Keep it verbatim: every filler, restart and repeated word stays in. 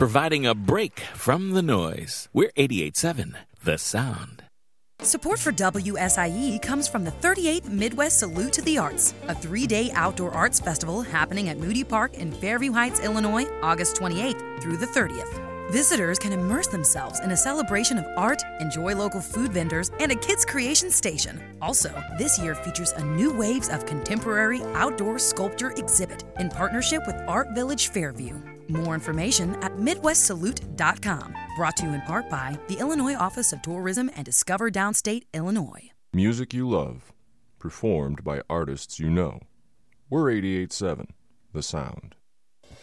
providing a break from the noise. We're eighty-eight point seven, The Sound. Support for W S I E comes from the thirty-eighth Midwest Salute to the Arts, a three-day outdoor arts festival happening at Moody Park in Fairview Heights, Illinois, August twenty-eighth through the thirtieth. Visitors can immerse themselves in a celebration of art, enjoy local food vendors, and a kids' creation station. Also, this year features a new Waves of Contemporary Outdoor Sculpture exhibit in partnership with Art Village Fairview. More information at midwest salute dot com. Brought to you in part by the Illinois Office of Tourism and Discover Downstate, Illinois. Music you love, performed by artists you know. We're eighty-eight point seven, The Sound.